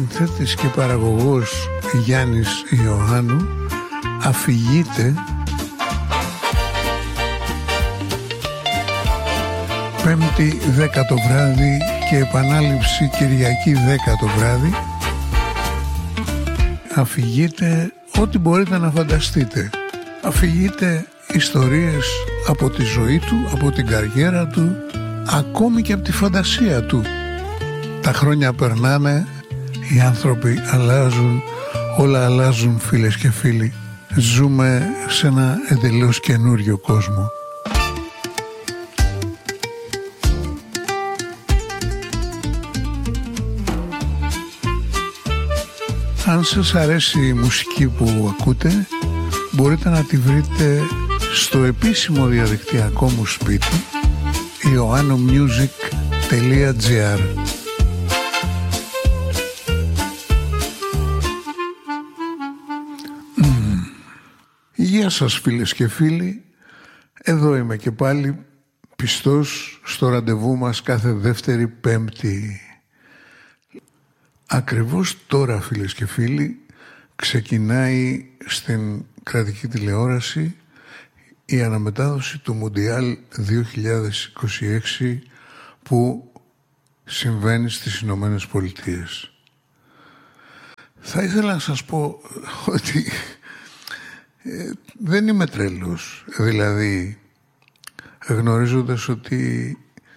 Συνθέτης και παραγωγός Γιάννης Ιωάννου αφηγείται Πέμπτη 10 το βράδυ και επανάληψη Κυριακή 10 το βράδυ. Αφηγείται ό,τι μπορείτε να φανταστείτε. Αφηγείται ιστορίες από τη ζωή του, από την καριέρα του, ακόμη και από τη φαντασία του. Τα χρόνια περνάνε, οι άνθρωποι αλλάζουν, όλα αλλάζουν, φίλες και φίλοι. Ζούμε σε ένα εντελώς καινούριο κόσμο. Αν σας αρέσει η μουσική που ακούτε, μπορείτε να τη βρείτε στο επίσημο διαδικτυακό μου σπίτι ioannomusic.gr. Γεια σας φίλες και φίλοι, εδώ είμαι και πάλι πιστός στο ραντεβού μας κάθε δεύτερη Πέμπτη. Ακριβώς τώρα φίλες και φίλοι ξεκινάει στην κρατική τηλεόραση η αναμετάδοση του Μουντιάλ 2026 που συμβαίνει στις Ηνωμένες Πολιτείες. Θα ήθελα να σας πω ότι δεν είμαι τρελός, δηλαδή γνωρίζοντας ότι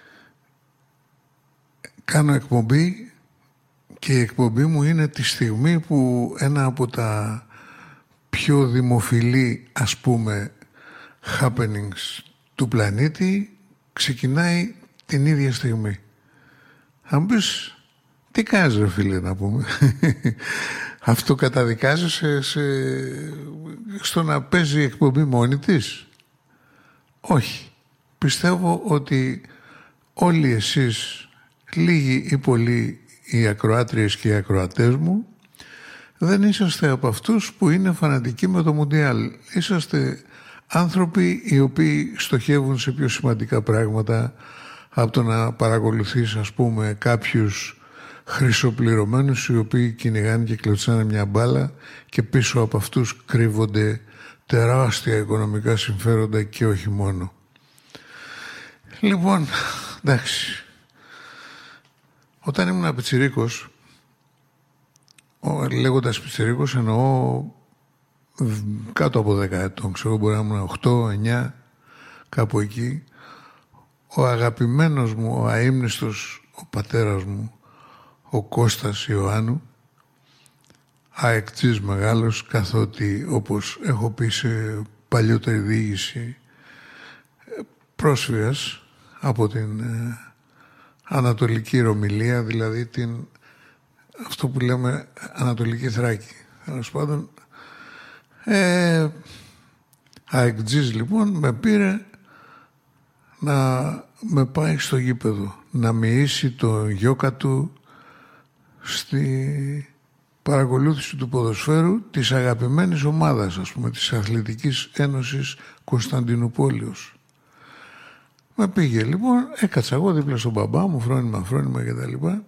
κάνω εκπομπή και η εκπομπή μου είναι τη στιγμή που ένα από τα πιο δημοφιλή, ας πούμε, happenings του πλανήτη ξεκινάει την ίδια στιγμή. Θα μου πεις, τι κάνεις ρε φίλε να πούμε. Αυτό καταδικάζεσαι στο να παίζει η εκπομπή μόνη της. Όχι. Πιστεύω ότι όλοι εσείς, λίγοι ή πολλοί, οι ακροάτριες και οι ακροατές μου, δεν είσαστε από αυτούς που είναι φανατικοί με το Μουντιάλ. Είσαστε άνθρωποι οι οποίοι στοχεύουν σε πιο σημαντικά πράγματα από το να παρακολουθείς, ας πούμε, κάποιους χρυσοπληρωμένους οι οποίοι κυνηγάνε και κλωτσάνε μια μπάλα και πίσω από αυτούς κρύβονται τεράστια οικονομικά συμφέροντα και όχι μόνο. Λοιπόν, εντάξει. Όταν ήμουν πιτσιρίκος, λέγοντας πιτσιρίκος εννοώ κάτω από 10 ετών, ξέρω, μπορεί να ήμουν 8, 9, κάπου εκεί, ο αγαπημένος μου, ο αείμνηστος, ο πατέρας μου, ο Κώστας Ιωάννου, αεκτής μεγάλος, καθότι όπως έχω πει σε παλιότερη διοίκηση, πρόσφυγας από την Ανατολική Ρωμυλία, δηλαδή αυτό που λέμε Ανατολική Θράκη. Τέλος πάντων, αεκτζής λοιπόν με πήρε να με πάει στο γήπεδο, να μοιήσει το γιόκα του στη παρακολούθηση του ποδοσφαίρου της αγαπημένης ομάδας, ας πούμε, της Αθλητικής Ένωσης Κωνσταντινούπολεως. Με πήγε λοιπόν, έκατσα εγώ δίπλα στον μπαμπά μου, φρόνημα και τα λοιπά.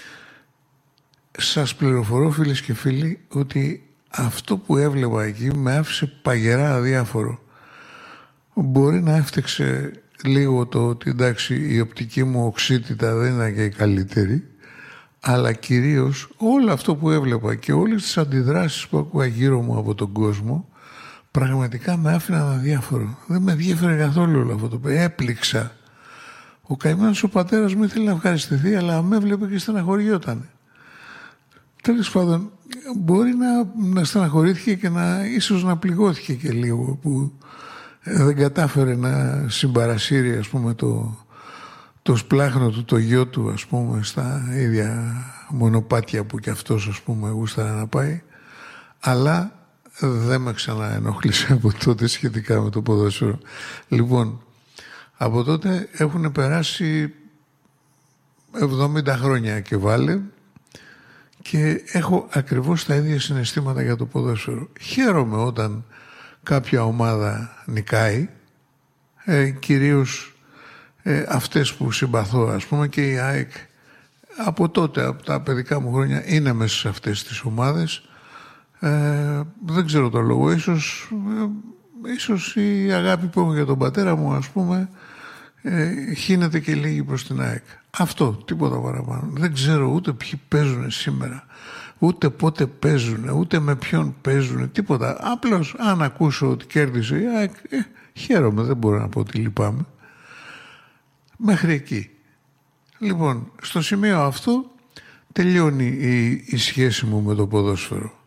Σας πληροφορώ φίλες και φίλοι ότι αυτό που έβλεπα εκεί με άφησε παγερά αδιάφορο. Μπορεί να έφτεξε λίγο το ότι εντάξει η οπτική μου οξύτητα δεν είναι και η καλύτερη, αλλά κυρίως όλο αυτό που έβλεπα και όλες τις αντιδράσεις που άκουγα γύρω μου από τον κόσμο πραγματικά με άφηναν αδιάφορο. Δεν με ενδιέφερε καθόλου όλο αυτό το παιδί. Έπληξα. Ο καημένος ο πατέρας μου ήθελε να ευχαριστηθεί, αλλά με έβλεπε και στεναχωριόταν. Τέλος πάντων, μπορεί να στεναχωρήθηκε και ίσως να πληγώθηκε και λίγο που δεν κατάφερε να συμπαρασύρει, ας πούμε, το σπλάχνο του, το γιο του, ας πούμε, στα ίδια μονοπάτια που κι αυτός, ας πούμε, γούσταρα να πάει. Αλλά δεν με ξαναενοχλήσε από τότε σχετικά με το ποδόσφαιρο. Λοιπόν, από τότε έχουν περάσει 70 χρόνια και βάλε και έχω ακριβώς τα ίδια συναισθήματα για το ποδόσφαιρο. Χαίρομαι όταν κάποια ομάδα νικάει, κυρίως αυτές που συμπαθώ, ας πούμε, και η ΑΕΚ από τότε, από τα παιδικά μου χρόνια, είναι μέσα σε αυτές τις ομάδες. Δεν ξέρω το λόγο. Ίσως η αγάπη που έχω για τον πατέρα μου, ας πούμε, χύνεται και λίγη προς την ΑΕΚ. Αυτό, τίποτα παραπάνω. Δεν ξέρω ούτε ποιοι παίζουν σήμερα, ούτε πότε παίζουν, ούτε με ποιον παίζουν, τίποτα. Απλώς αν ακούσω ότι κέρδισε η ΑΕΚ, χαίρομαι, δεν μπορώ να πω ότι λυπάμαι. Μέχρι εκεί. Λοιπόν, στο σημείο αυτό τελειώνει η σχέση μου με το ποδόσφαιρο.